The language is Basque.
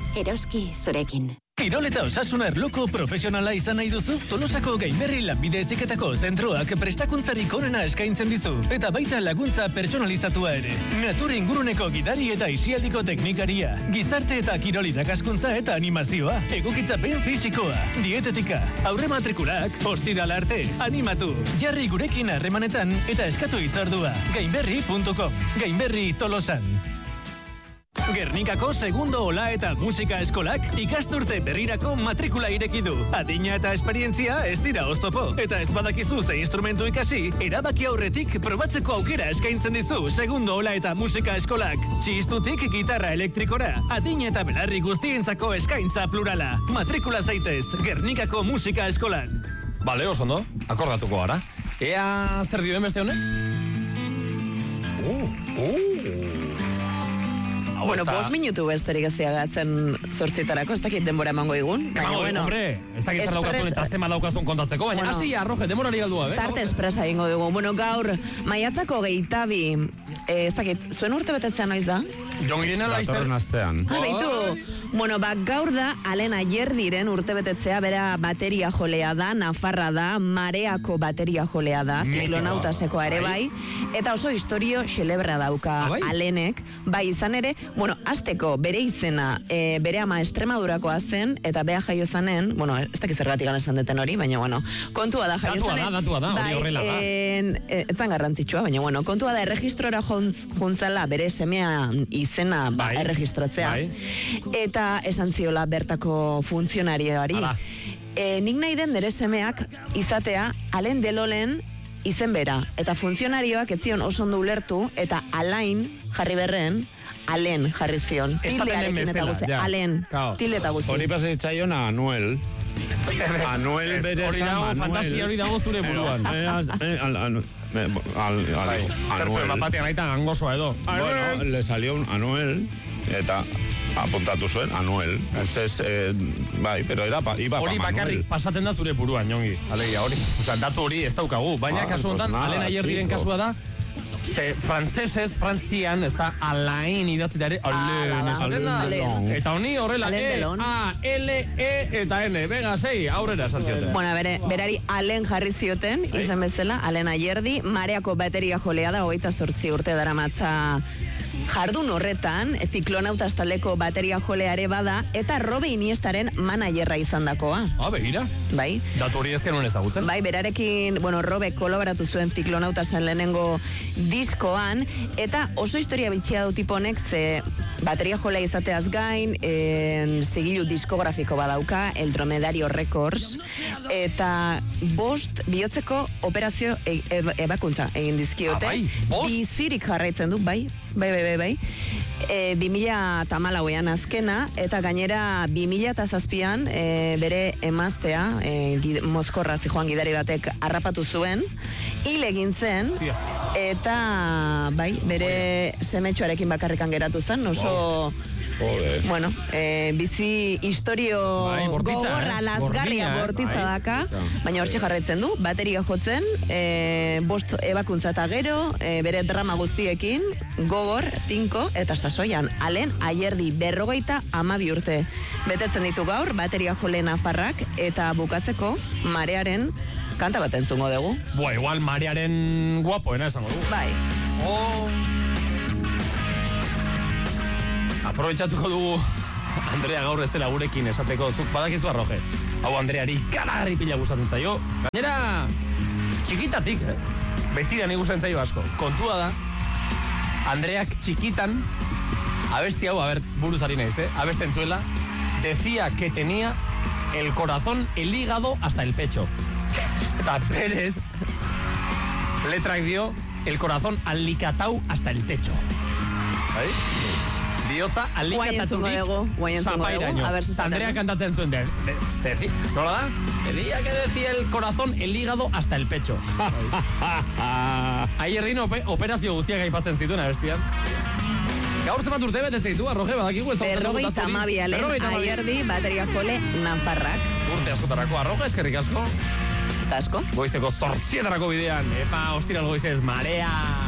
Eroski zurekin. Kirol eta osasun arloko profesionala izan nahi duzu? Tolosako Gainberri lanbide heziketako zentroak prestakuntzarik onena eskaintzen dizu, eta baita laguntza pertsonalizatua ere. Natur inguruneko gidari eta isialdiko teknikaria, gizarte eta kirol irakaskuntza eta animazioa, egokitzapen fisikoa, dietetika, aurre matrikulak, ostirala arte, animatu, jarri gurekin harremanetan eta eskatu hitzordua. Gainberri.com, Gainberri Tolosan. Gernikako segundo ola eta musika eskolak ikasturte berrirako matrikula ireki du. Adina eta esperientzia ez dira oztopo. Eta ez badakizu ze instrumentu ikasi, erabaki aurretik probatzeko aukera eskaintzen dizu segundo ola eta musika eskolak. Txistutik gitarra elektrikora, adina eta belarri guztientzako eskaintza plurala. Matrikula zaitez, Gernikako musika eskolan. Bale, oso ondo, akordatuko gara. Ea zer dioen beste honek? Bueno, 5 minutu besterik ez diagatzen 8:00 ez dakit denbora emango digun. Bueno, hombre, ez dakit zer daukazun eta zema daukazun kontatzeko, baina hasi arroje, denborari galdua, Tarte espresa egingo dugu. Bueno, gaur, maiatzako 22, ez dakit, zuen urte betetzea noiz da? Jon Irena Laizter. Bueno, gaur da, Alen Ayerdiren urte betetzea, bera bateria jolea da, Nafarra da, Mareako bateria jolea da, Tiklonautaseko ere bai, eta oso historio xelebra dauka Alenek, bai izan ere, bueno, azteko bere izena, bere ama Extremadurakoa zen, eta bea jaio zanen, bueno, ez dakiz zergatik esan deten hori, baina bueno, kontua da jaio zanen. Datua da, hori horrela da. Ez zan garrantzitsua, baina bueno, kontua da erregistrora juntzala bere semea izena erregistratzea. Eta esan ziola bertako funtzionarioari. Nik nahi den nire semeak izatea Alen Delolen izen bera. Eta funtzionarioak ez zion oso ondo ulertu, eta Alain jarri berren, Alen jarri zion. Tildearekin eta guzti. Alen, tilde eta guzti. Hori pasatzaion Anuel. Anuel bere zan, fantasia hori dago zure buruan. Anuel. Batean aita gangosoa edo. Bueno, le salió un Anuel, eta apuntatu zuen, Anuel. Ustez, bai, pero iba pa Manuel. Hori bakarrik pasatzen da zure buruan, Jongi. Alegia, hori. Osa, datu hori ez daukagu. Baina kasu honetan, Alen Ayerdiren kasua da, ze frantzesez, frantzian, ez da Alain idatzita ere, Alen esaten da. Eta honi horrela, A-L-E eta N. Venga, sei, aurrera esan zioten. Bueno, berari Alen jarri zioten, izan bezala, Alen Ayerdi, Mareako bateria jolea da, 28 urte daramatza jardun horretan, Tiklonautas taldeko bateria joleare bada, eta Robe Iniestaren managerra izan dakoa. Begira. Bai. Datu hori ez genuen ezagutzen. Bai, berarekin, bueno, Robe kolaboratu zuen Tiklonautasen lehenengo diskoan, eta oso historia bitxia du tiponek, ze bateria jolea izateaz gain, zigilu diskografiko badauka, El Dromedario Records, eta 5 bihotzeko operazio ebakuntza egin dizkiote. Bizirik jarraitzen du, bai. 2014an azkena, eta gainera 2007an bere emaztea, mozkorra zijoan gidari batek harrapatu zuen, hil egin zen, eta bai, bere semetxoarekin bakarrikan geratu zen, oso bueno, bizi historio gogorra, lazgarria bortitza daka, baina hortxe jarraitzen du, bateria jotzen, 5 ebakuntza eta gero, bere drama guztiekin, gogor, tinko eta sasoian. Alen Ayerdi 52 urte. Betetzen ditu gaur, bateria jole Nafarrak, eta bukatzeko Marearen kanta bat entzungo dugu. Igual Marearen guapoena esango dugu. Bai. Aprobetxatuko dugu Andrea gaur ez dela gurekin esateko, zuk badakizu arroje. Hau Andreari karagarri pila gustatzen zaio. Gainera, txikitatik, beti da nik gustatzen zaio asko. Kontua da, Andreak txikitan, abesti hau, buruzari naiz, abesten zuela, decía que tenía el corazón, el hígado hasta el pecho. Eta berez, letrak dio, el corazón alicatau hasta el techo. ¿Bai? Biotza alikataturik zapairaino. Andrea kantatzen zuen nola da? Decía que decía el corazón, el hígado hasta el pecho. Ayerdin operazio guztiak aipatzen zituen abestian. Gaur zemat urte betez ditu, arroje, badakigu ez da. 52 Alen Ayerdi bateria jole Nafarrak. Urte askotarako arroje, eskerrik asko. Ez da asko. Goizeko 8:00 bidean, ostiral goizez, Marea.